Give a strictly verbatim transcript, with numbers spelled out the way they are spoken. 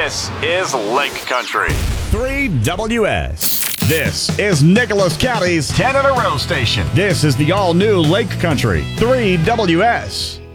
This is Lake Country. three W S. This is Nicholas County's ten in a row station. This is the all-new Lake Country three W S.